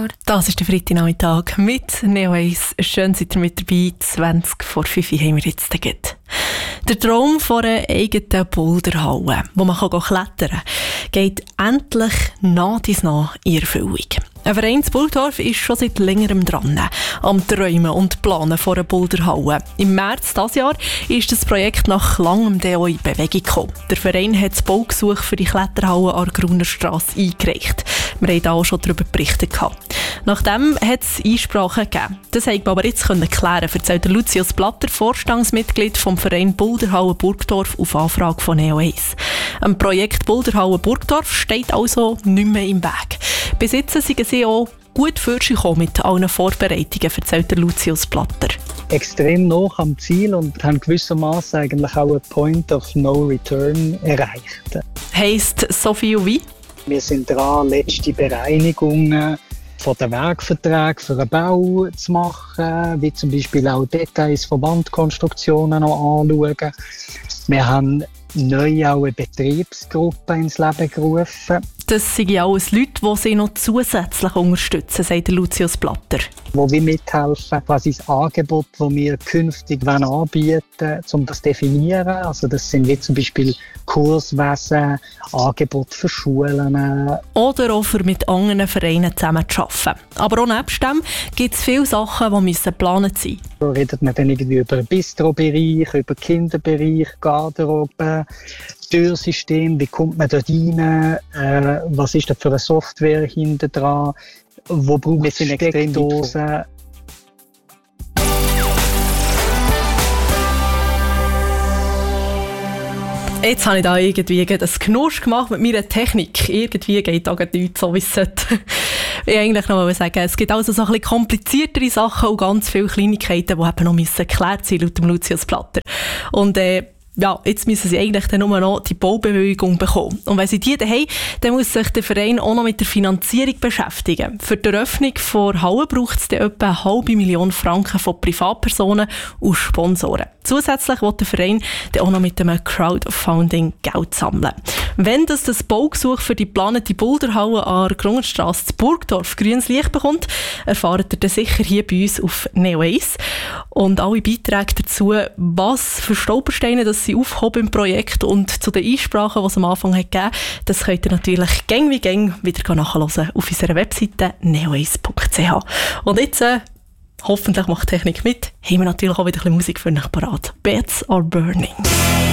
Jahr. Das ist der Freitagnachmittag mit Neo 1. Schön seid ihr mit dabei. 20 vor 5 haben wir jetzt gleich. Der Traum von einer eigenen Boulderhalle, wo man klettern kann, geht endlich nach in Erfüllung. Ein Verein in Burgdorf ist schon seit längerem dran am Träumen und Planen von einer Boulderhalle. Im März dieses Jahr ist das Projekt nach langem DO in Bewegung gekommen. Der Verein hat das Baugesuch für die Kletterhalle an der Grunerstrasse eingereicht. Wir haben da auch schon darüber berichtet. Nachdem hat es Einsprachen gegeben. Das konnte man aber jetzt klären, erzählt Lucius Blatter, Vorstandsmitglied vom Verein Boulderhalle Burgdorf, auf Anfrage von Neo 1. Ein Projekt Boulderhalle Burgdorf steht also nicht mehr im Weg. Bis jetzt sind sie auch gut vorgekommen mit allen Vorbereitungen, erzählt Lucius Blatter. Extrem nah am Ziel und haben gewissermaßen eigentlich auch einen Point of No Return erreicht. Heisst so viel wie? Wir sind dran, letzte Bereinigungen von den Werkverträgen für den Bau zu machen, wie zum Beispiel auch Details von Wandkonstruktionen noch anschauen. Wir haben neu auch eine Betriebsgruppe ins Leben gerufen. Das sind ja alles Leute, die sie noch zusätzlich unterstützen, sagt Lucius Blatter. Wo wir mithelfen, quasi das Angebot, das wir künftig anbieten wollen, um das zu definieren. Also das sind wie zum Beispiel Kurswesen, Angebote für Schulen. Oder auch für mit anderen Vereinen zusammen zu arbeiten. Aber auch nebst dem gibt es viele Sachen, die geplant sein müssen. Da redet man dann irgendwie über den Bistro-Bereich, über den Kinderbereich, Garderobe, Türsystem, wie kommt man dort rein, was ist da für eine Software hinten dran, wo braucht es Steckdosen. Jetzt habe ich da irgendwie ein Knusch gemacht mit meiner Technik. Irgendwie geht da nichts so, wie es sollte. Ich eigentlich noch mal sagen, es gibt also so ein bisschen kompliziertere Sachen und ganz viele Kleinigkeiten, die eben noch geklärt sein müssen, laut dem Lucius Blatter. Und ja, jetzt müssen sie eigentlich dann nur noch die Baubewilligung bekommen. Und wenn sie die haben, dann muss sich der Verein auch noch mit der Finanzierung beschäftigen. Für die Eröffnung der Halle braucht es dann etwa 500.000 Franken von Privatpersonen und Sponsoren. Zusätzlich will der Verein dann auch noch mit einem Crowdfunding Geld sammeln. Wenn das Baugesuch für die geplante Boulderhalle an der Grunerstrasse zu Burgdorf grünes Licht bekommt, erfahrt ihr dann sicher hier bei uns auf Neo 1. Und alle Beiträge dazu, was für Stolpersteine das sie aufgehoben im Projekt und zu den Einsprachen, die es am Anfang gegeben hat, das könnt ihr natürlich gäng wie gäng wieder nachhören auf unserer Webseite neo1.ch. Und jetzt, hoffentlich macht Technik mit, haben wir natürlich auch wieder ein bisschen Musik für euch parat. Beds are burning.